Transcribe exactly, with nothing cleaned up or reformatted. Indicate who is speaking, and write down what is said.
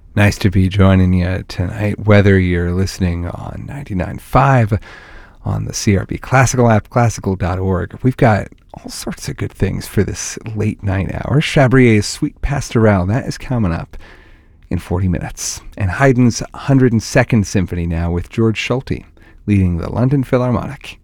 Speaker 1: Nice to be joining you tonight, whether you're listening on ninety-nine point five, on the C R B Classical app, classical dot org. We've got all sorts of good things for this late night hour. Chabrier's Suite Pastorale, that is coming up in forty minutes. And Haydn's one hundred second Symphony now with George Schulte leading the London Philharmonic.